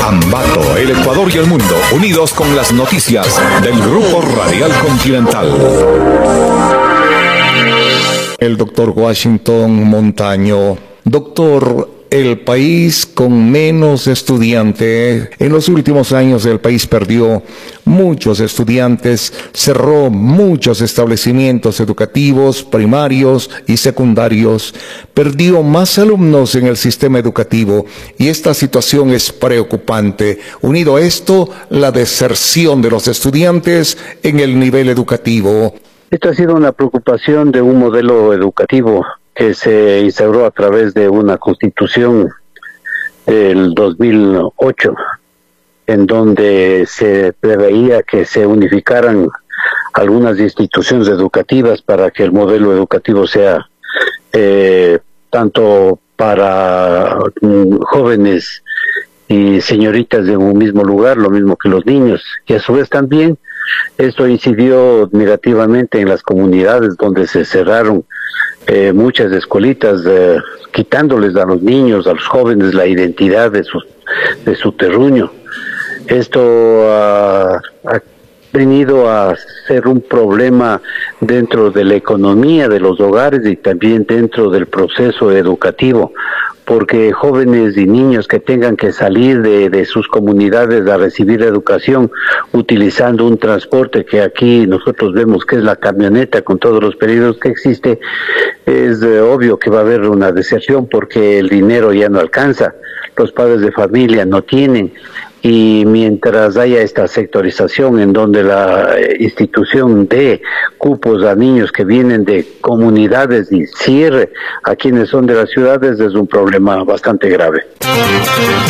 Ambato, el Ecuador y el mundo, unidos con las noticias del Grupo Radial Continental. El doctor Washington Montaño. Doctor, el país con menos estudiantes, en los últimos años el país perdió muchos estudiantes, cerró muchos establecimientos educativos, primarios y secundarios, perdió más alumnos en el sistema educativo y esta situación es preocupante. Unido a esto, la deserción de los estudiantes en el nivel educativo. Esto ha sido una preocupación de un modelo educativo que se instauró a través de una constitución del 2008, en donde se preveía que se unificaran algunas instituciones educativas para que el modelo educativo sea tanto para jóvenes y señoritas de un mismo lugar, lo mismo que los niños, y a su vez también esto incidió negativamente en las comunidades donde se cerraron muchas escuelitas, quitándoles a los niños, a los jóvenes la identidad de su terruño. Esto ha venido a ser un problema dentro de la economía de los hogares y también dentro del proceso educativo, porque jóvenes y niños que tengan que salir de sus comunidades a recibir educación utilizando un transporte que aquí nosotros vemos que es la camioneta con todos los peligros que existe, es obvio que va a haber una deserción porque el dinero ya no alcanza, los padres de familia no tienen. Y mientras haya esta sectorización en donde la institución dé cupos a niños que vienen de comunidades y cierre a quienes son de las ciudades, es un problema bastante grave.